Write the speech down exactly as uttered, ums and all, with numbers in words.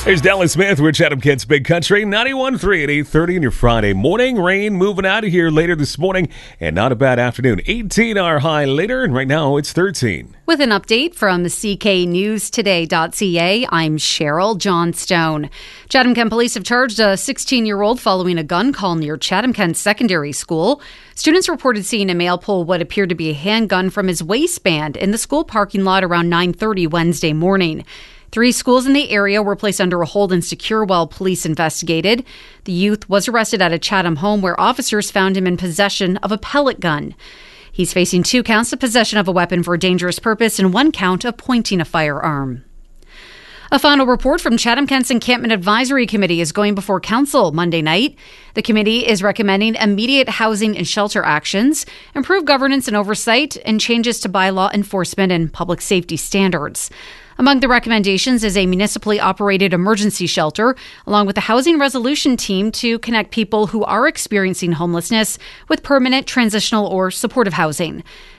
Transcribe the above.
There's Dallas Smith. We're Chatham Kent's Big Country, ninety-one point three at eight thirty on your Friday morning. Rain moving out of here later this morning, and not a bad afternoon. eighteen our high later, and right now it's thirteen. With an update from C K News Today dot C A, I'm Cheryl Johnstone. Chatham Kent police have charged a sixteen-year-old following a gun call near Chatham Kent Secondary School. Students reported seeing a male pull what appeared to be a handgun from his waistband in the school parking lot around nine thirty Wednesday morning. Three schools in the area were placed under a hold and secure while police investigated. The youth was arrested at a Chatham home where officers found him in possession of a pellet gun. He's facing two counts of possession of a weapon for a dangerous purpose and one count of pointing a firearm. A final report from Chatham Kent's Encampment Advisory Committee is going before council Monday night. The committee is recommending immediate housing and shelter actions, improved governance and oversight, and changes to bylaw enforcement and public safety standards. Among the recommendations is a municipally operated emergency shelter, along with the housing resolution team to connect people who are experiencing homelessness with permanent, transitional, or supportive housing.